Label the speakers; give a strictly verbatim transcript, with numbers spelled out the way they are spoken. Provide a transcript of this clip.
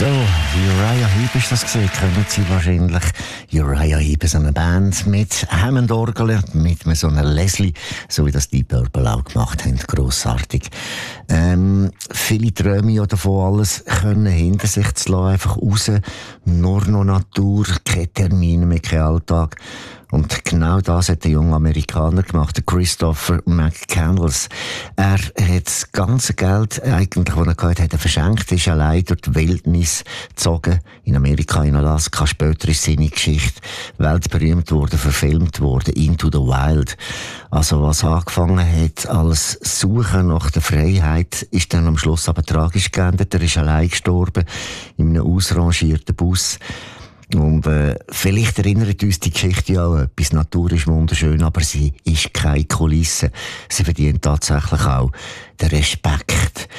Speaker 1: So, Uriah Heep ist das gesehen, kennen Sie wahrscheinlich. Uriah Heep ist eine Band mit Hammond-Orgel, mit so einer Leslie, so wie das die Purple auch gemacht haben. Grossartig. Ähm, viele träumen ja davon, alles können hinter sich zu lassen, einfach raus. Nur noch Natur, keine Termine mehr, kein Alltag. Und genau das hat der junge Amerikaner gemacht, der Christopher McCandless. Er hat das ganze Geld, eigentlich, das er gehabt hat, verschenkt, ist allein durch die Wildnis gezogen, in Amerika, in Alaska. Später ist seine Geschichte weltberühmt worden, verfilmt worden, Into the Wild. Also was angefangen hat als Suchen nach der Freiheit, ist dann am Schluss aber tragisch geendet. Er ist allein gestorben, in einem ausrangierten Bus. Und äh, vielleicht erinnert uns die Geschichte ja auch etwas. Die Natur ist wunderschön, aber sie ist keine Kulisse. Sie verdient tatsächlich auch den Respekt.